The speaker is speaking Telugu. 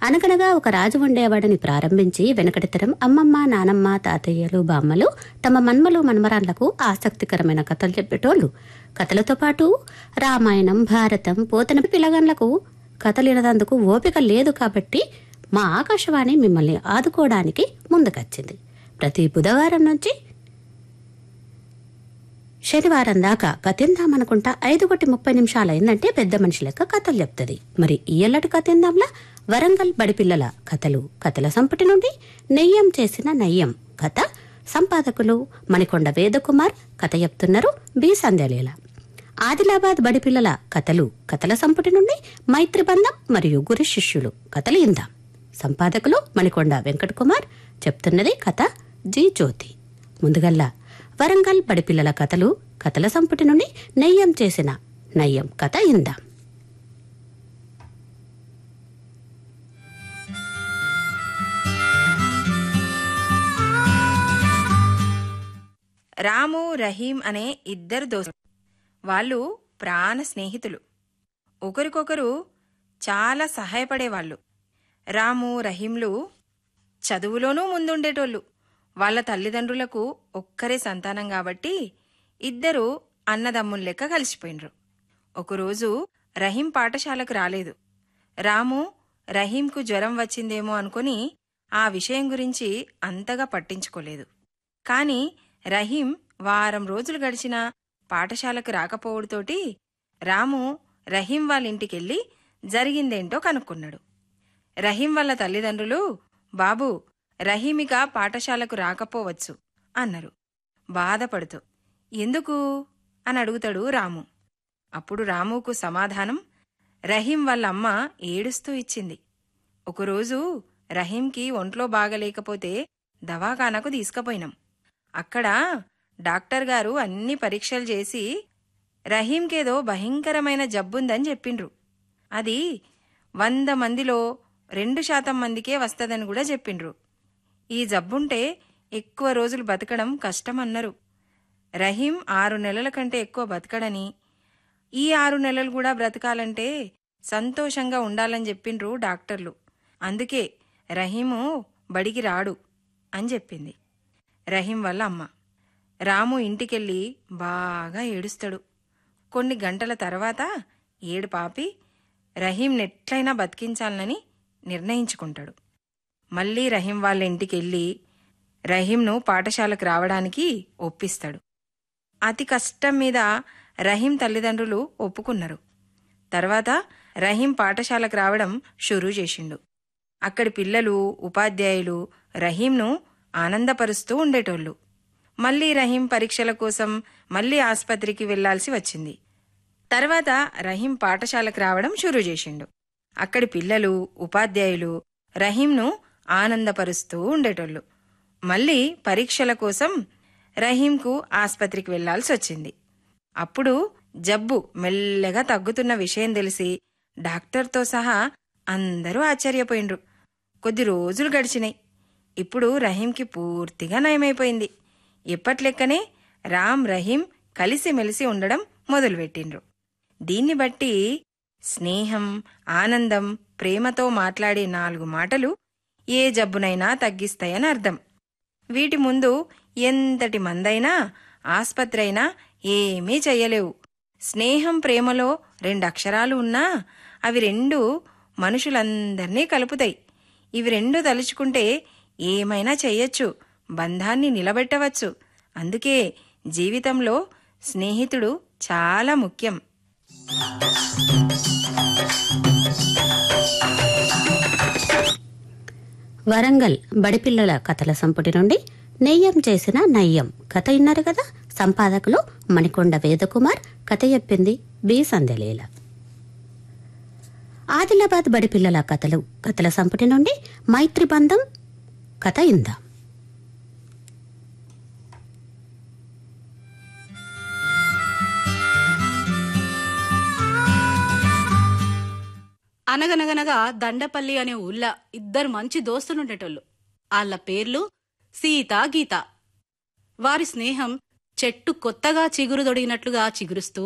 అనగనగా ఒక రాజు ఉండేవాడని ప్రారంభించి వెనకటి తరం అమ్మమ్మ, నానమ్మ, తాతయ్యలు, బామ్మలు తమ మన్మలు, మన్మరాన్లకు ఆసక్తికరమైన కథలు చెప్పేటోళ్లు. కథలతో పాటు రామాయణం, భారతం, పోతన పిల్లగాన్లకు కథలు వినదందుకు ఓపిక లేదు కాబట్టి మా ఆకాశవాణి మిమ్మల్ని ఆదుకోవడానికి ముందుకొచ్చింది. ప్రతి బుధవారం నుంచి శనివారం దాకా కథిందామనుకుంటా 5:30 అయిందంటే పెద్ద మనిషి లెక్క కథలు చెప్తుంది. మరి ఇయ్యల్లటి కథిందాంలా వరంగల్ బడిపిల్లల కథలు, కథల సంపుటి నుండి నెయ్యం చేసిన నయ్యం కథ. సంపాదకులు మణికొండ వేదకుమార్. కథ చెప్తున్నారు బి సంధ్యలీల. ఆదిలాబాద్ బడిపిల్లల కథలు, కథల సంపుటి నుండి మైత్రిబంధం మరియు గురు శిష్యులు కథలు ఇందాం. సంపాదకులు మణికొండ వెంకటకుమార్. చెప్తున్నది కథ జి జ్యోతి. ముందుగల్లా వరంగల్ బడిపిల్లల కథలు, కథల సంపుటి నుండి నెయ్యం చేసిన నయ్యం కథ ఇందాం. రాము, రహీం అనే ఇద్దరు దోస్తులు. వాళ్ళు ప్రాణ స్నేహితులు. ఒకరికొకరు చాలా సహాయపడేవాళ్ళు. రాము, రహీంలు చదువులోనూ ముందుండేటోళ్ళు. వాళ్ళ తల్లిదండ్రులకు ఒక్కరే సంతానం కాబట్టి ఇద్దరు అన్నదమ్ముల లెక్క కలిసిపోయినరు. ఒకరోజు రహీం పాఠశాలకు రాలేదు. రాము రహీంకు జ్వరం వచ్చిందేమో అనుకుని ఆ విషయం గురించి అంతగా పట్టించుకోలేదు. కాని రహీం వారం రోజులు గడిచినా పాఠశాలకు రాకపోవడంతోటి రాము రహీం వాళ్ళింటికెళ్ళి జరిగిందేంటో కనుక్కున్నాడు. రహీం వాళ్ళ తల్లిదండ్రులు, బాబూ, రహీమిక పాఠశాలకు రాకపోవచ్చు అన్నారు బాధపడుతూ. ఎందుకు అని అడుగుతాడు రాము. అప్పుడు రాముకు సమాధానం రహీం వాళ్ళమ్మ ఏడుస్తూ ఇచ్చింది. ఒకరోజు రహీంకి ఒంట్లో బాగలేకపోతే దవాఖానకు తీసుకుపోయినాం. అక్కడ డాక్టర్ గారు అన్ని పరీక్షలు చేసి రహీంకేదో భయంకరమైన జబ్బుందని చెప్పిండ్రు. అది 100 మందిలో 2% మందికే వస్తదని కూడా చెప్పిండ్రు. ఈ జబ్బుంటే ఎక్కువ రోజులు బతకడం కష్టమన్నారు. రహీం 6 నెలల కంటే ఎక్కువ బతకడని, ఈ 6 నెలలు కూడా బ్రతకాలంటే సంతోషంగా ఉండాలని చెప్పిండ్రు డాక్టర్లు. అందుకే రహీము బడికి రాడు అని చెప్పింది రహీం వాళ్ళ అమ్మ. రాము ఇంటికెళ్ళి బాగా ఏడుస్తాడు. కొన్ని గంటల తర్వాత ఏడుపాపి రహీంనెట్లయినా బతికించాలని నిర్ణయించుకుంటాడు. మళ్లీ రహీం వాళ్ళ ఇంటికెళ్ళి రహీంను పాఠశాలకు రావడానికి ఒప్పిస్తాడు. అతి కష్టం మీద రహీం తల్లిదండ్రులు ఒప్పుకున్నారు. తర్వాత రహీం పాఠశాలకు రావడం షురూ చేసిండు. అక్కడి పిల్లలు, ఉపాధ్యాయులు రహీంను ఆనందపరుస్తూ ఉండేటోళ్ళు. మళ్లీ రహీం పరీక్షల కోసం మళ్లీ ఆస్పత్రికి వెళ్లాల్సి వచ్చింది. తర్వాత రహీం పాఠశాలకు రావడం షురూ చేసిండు. అక్కడి పిల్లలు, ఉపాధ్యాయులు రహీంను ఆనందపరుస్తూ ఉండేటోళ్ళు. మళ్లీ పరీక్షల కోసం రహీంకు ఆస్పత్రికి వెళ్లాల్సి వచ్చింది. అప్పుడు జబ్బు మెల్లగా తగ్గుతున్న విషయం తెలిసి డాక్టర్తో సహా అందరూ ఆశ్చర్యపోయిండ్రు. కొద్ది రోజులు గడిచినాయి. ఇప్పుడు రహీంకి పూర్తిగా నయమైపోయింది. ఎప్పట్లెక్కనే రామ్, రహీం కలిసిమెలిసి ఉండడం మొదలుపెట్టిండ్రు. దీన్ని బట్టి స్నేహం, ఆనందం, ప్రేమతో మాట్లాడే 4 మాటలు ఏ జబ్బునైనా తగ్గిస్తాయని అర్థం. వీటి ముందు ఎంతటి మందైనా, ఆస్పత్రి అయినా ఏమీ చెయ్యలేవు. స్నేహం, ప్రేమలో 2 అక్షరాలు ఉన్నా అవి 2 మనుషులందర్నీ కలుపుతాయి. ఇవి 2 తలుచుకుంటే ఏమైనా చెయ్యొచ్చు, బంధాన్ని నిలబెట్టవచ్చు. అందుకే జీవితంలో స్నేహితుడు చాలా ముఖ్యం. వరంగల్ బడిపిల్లల కథల సంపుటి నుండి నెయ్యం చేసిన నయ్యం కథ విన్నారు కదా. సంపాదకులు మణికొండ వేదకుమార్. కథ చెప్పింది బి సంధ్యలీల. ఆదిలాబాద్ బడిపిల్లల కథలు, కథల సంపుటి నుండి మైత్రిబంధం కథ ఇందాం. అనగనగనగా దండపల్లి అనే ఊళ్ళ 2 మంచి దోస్తులుండేటోళ్ళు. ఆళ్ల పేర్లు సీత, గీత. వారి స్నేహం చెట్టు కొత్తగా చిగురు దొడిగినట్లుగా చిగురుస్తూ